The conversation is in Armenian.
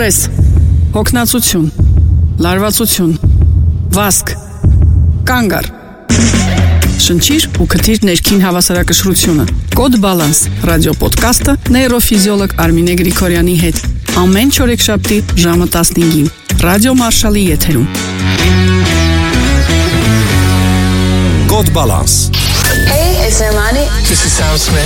Սթրես, հոգնածություն, լարվածություն, վազք, կանգ առ։ Շնչիր ու քթիր ներքին հավասարակշռությունը։ Կոդ Բալանս ռադիոպոդքասթը նեյրոֆիզիոլոգ Արմինե Գրիգորյանի հետ ամեն չորեքշաբթի ժամը 15-ին Ռադիո Մարշալի եթերում։ Code Balance. Hey, it's Normani. This is Sam Smith.